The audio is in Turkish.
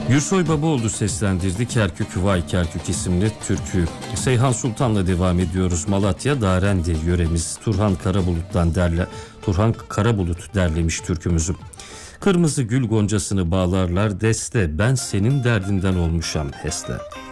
Gürsoy Babaoğlu seslendirdi Kerkük Vay Kerkük isimli türküyü. Seyhan Sultan'la devam ediyoruz. Malatya Darendi yöremiz Turhan Karabulut derlemiş türkümüzü. Kırmızı gül goncasını bağlarlar deste, ben senin derdinden olmuşam heste.